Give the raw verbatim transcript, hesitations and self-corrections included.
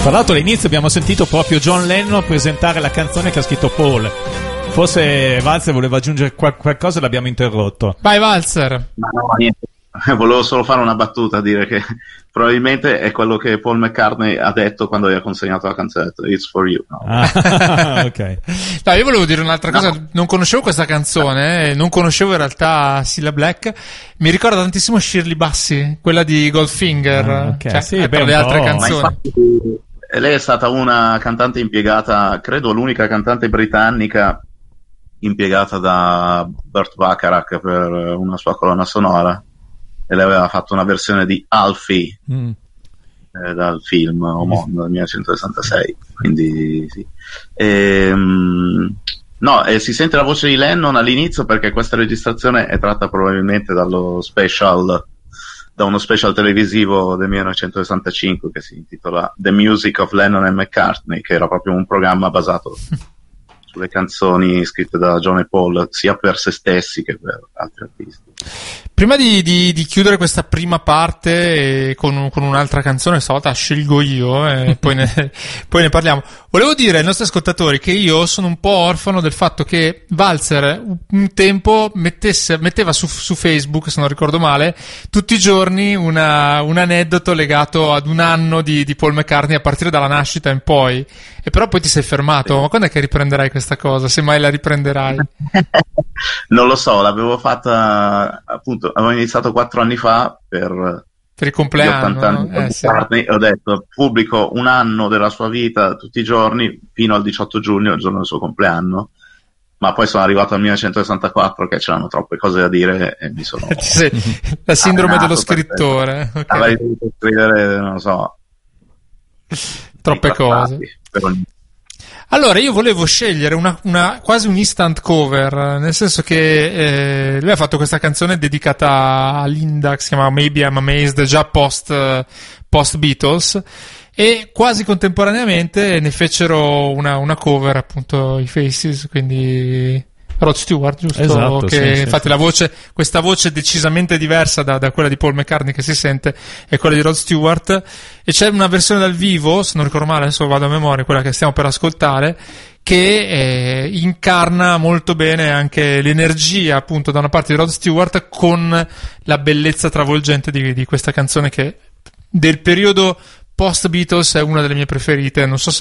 Tra l'altro all'inizio abbiamo sentito proprio John Lennon presentare la canzone che ha scritto Paul. Forse Walzer voleva aggiungere qual- qualcosa e l'abbiamo interrotto. Vai Walzer. Ma no, niente. Volevo solo fare una battuta, dire che probabilmente è quello che Paul McCartney ha detto quando gli ha consegnato la canzone. It's for you. No. Ah, ok. No, io volevo dire un'altra cosa. No. Non conoscevo questa canzone, eh, non conoscevo in realtà Cilla Black. Mi ricorda tantissimo Shirley Bassey, quella di Goldfinger, Ah, ok. cioè, Sì, eh, beh, tra le un altre po'. canzoni. Ma infatti, lei è stata una cantante impiegata, credo l'unica cantante britannica impiegata da Burt Bacharach per una sua colonna sonora, e lei aveva fatto una versione di Alfie Mm. eh, dal film omonimo del millenovecentosessantasei, quindi sì. Ehm, no, e si sente la voce di Lennon all'inizio perché questa registrazione è tratta probabilmente dallo special, da uno special televisivo del millenovecentosessantacinque che si intitola The Music of Lennon and McCartney, che era proprio un programma basato sulle canzoni scritte da John e Paul, sia per se stessi che per altri artisti. Prima di, di, di chiudere questa prima parte eh, con, con un'altra canzone, stavolta scelgo io e poi, ne, poi ne parliamo. Volevo dire ai nostri ascoltatori che io sono un po' orfano del fatto che Walzer un tempo mettesse, metteva su, su Facebook, se non ricordo male, tutti i giorni una, un aneddoto legato ad un anno di, di Paul McCartney a partire dalla nascita in poi. E però poi ti sei fermato. Ma quando è che riprenderai questa cosa? Se mai la riprenderai? Non lo so, l'avevo fatta appunto, avevo iniziato quattro anni fa per, per il compleanno, gli ottanta anni no? eh, di sì. McCartney, e ho detto pubblico un anno della sua vita tutti i giorni fino al diciotto giugno, il giorno del suo compleanno. Ma poi sono arrivato al millenovecentosessantaquattro che c'erano troppe cose da dire e mi sono Sì, la sindrome dello perché scrittore. Okay. avrei dovuto scrivere, non lo so, troppe dei trattati cose. per ogni... Allora, io volevo scegliere una, una quasi un instant cover, nel senso che eh, lui ha fatto questa canzone dedicata a Linda, che si chiama Maybe I'm Amazed, già post, post Beatles, e quasi contemporaneamente ne fecero una, una cover, appunto, i Faces, quindi Rod Stewart, giusto? Esatto, che sì, infatti sì, la voce, questa voce decisamente diversa da, da quella di Paul McCartney che si sente è quella di Rod Stewart, e c'è una versione dal vivo, se non ricordo male, adesso vado a memoria, quella che stiamo per ascoltare, che eh, incarna molto bene anche l'energia, appunto, da una parte di Rod Stewart con la bellezza travolgente di, di questa canzone che del periodo post Beatles è una delle mie preferite. Non so se